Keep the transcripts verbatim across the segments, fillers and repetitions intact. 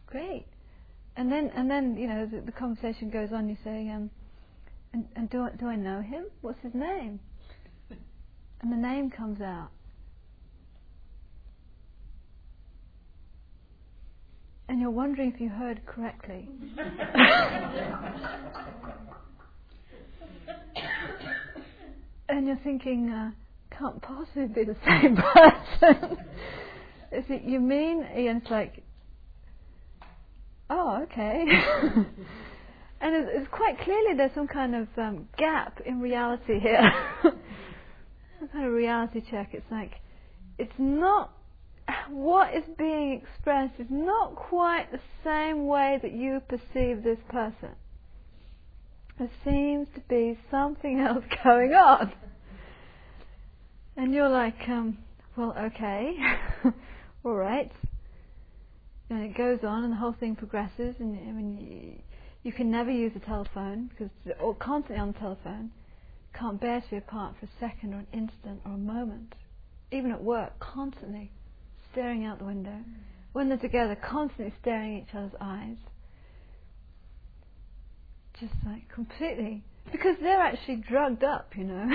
great. And then, and then, you know, the, the conversation goes on. You say, um, and, and do I, do I know him? What's his name? And the name comes out. And you're wondering if you heard correctly. And you're thinking, uh, can't possibly be the same person. Is it you mean? And it's like, oh, okay. And it's, it's quite clearly there's some kind of um, gap in reality here. Some kind of reality check. It's like, it's not, what is being expressed is not quite the same way that you perceive this person. There seems to be something else going on. And you're like, um, well, okay, all right. And it goes on, and the whole thing progresses. And I mean, you, you can never use a telephone because they're all constantly on the telephone. Can't bear to be apart for a second or an instant or a moment. Even at work, constantly staring out the window. Mm. When they're together, constantly staring at each other's eyes. Just like completely, because they're actually drugged up, you know.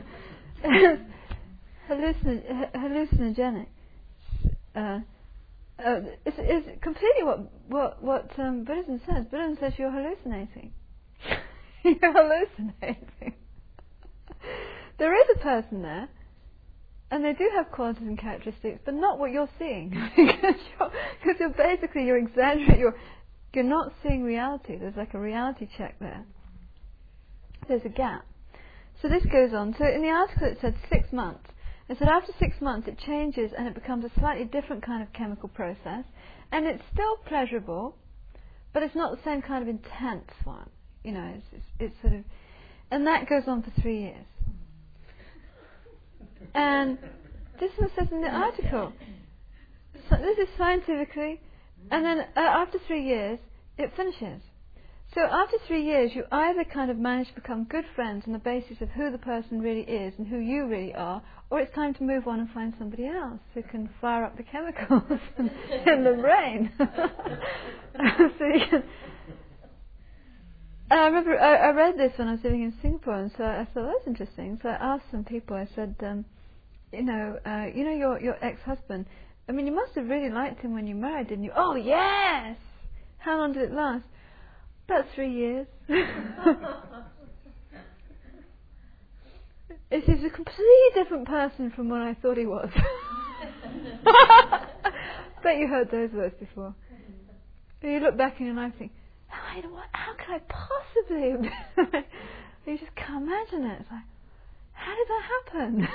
Hallucin- hallucinogenic. Uh, uh, it's, it's completely what what what um, Buddhism says. Buddhism says you're hallucinating. You're hallucinating. There is a person there, and they do have qualities and characteristics, but not what you're seeing. Because you're, cause you're basically you're exaggerating. You're You're not seeing reality. There's like a reality check there. There's a gap. So this goes on. So in the article it said six months. It said after six months it changes and it becomes a slightly different kind of chemical process. And it's still pleasurable, but it's not the same kind of intense one. You know, it's, it's, it's sort of... And that goes on for three years. And this is what it says in the article. So this is scientifically... And then uh, after three years, it finishes. So after three years, you either kind of manage to become good friends on the basis of who the person really is and who you really are, or it's time to move on and find somebody else who can fire up the chemicals in the brain. So you can, I remember I, I read this when I was living in Singapore, and so I thought that's interesting. So I asked some people. I said, um, you know, uh, you know your your ex-husband. I mean, you must have really liked him when you married, didn't you? Oh, yes! How long did it last? About three years. This is a completely different person from what I thought he was. Bet you heard those words before. And you look back in your life and think, how, how could I possibly have you just can't imagine it. It's like, how did that happen?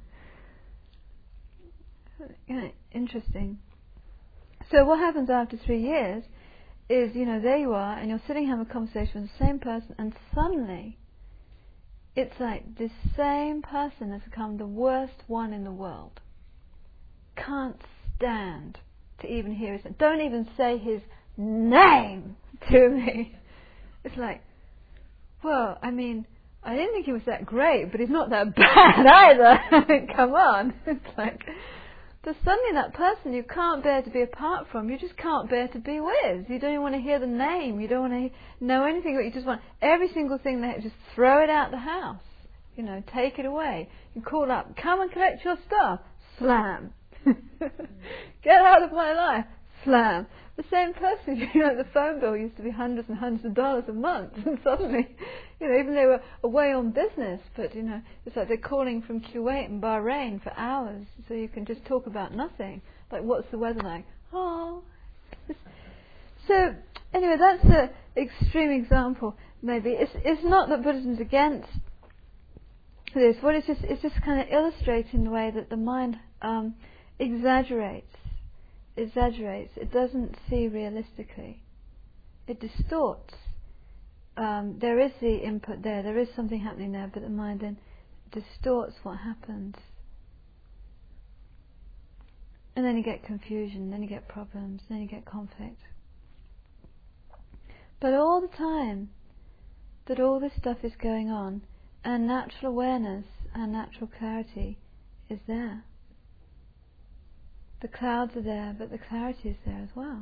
You know, interesting. So what happens after three years is, you know, there you are, and you're sitting having a conversation with the same person, and suddenly it's like this same person has become the worst one in the world. Can't stand to even hear his name. Don't even say his name to me. It's like, well, I mean, I didn't think he was that great, but he's not that bad either. Come on. It's like... So suddenly that person you can't bear to be apart from, you just can't bear to be with. You don't even want to hear the name. You don't want to he- know anything. But you just want every single thing there, just throw it out the house. You know, take it away. You call up, come and collect your stuff. Slam. Get out of my life. Slam. The same person, you know, the phone bill used to be hundreds and hundreds of dollars a month, and suddenly, you know, even they were away on business, but, you know, it's like they're calling from Kuwait and Bahrain for hours, so you can just talk about nothing. Like, what's the weather like? Oh. So, anyway, that's an extreme example, maybe. It's it's not that Buddhism's against this. What it's just, it's just kind of illustrating the way that the mind um, exaggerates. exaggerates. It doesn't see realistically. It distorts. Um, there is the input there, there is something happening there, but the mind then distorts what happens. And then you get confusion, then you get problems, then you get conflict. But all the time that all this stuff is going on, and natural awareness and natural clarity is there. The clouds are there, but the clarity is there as well.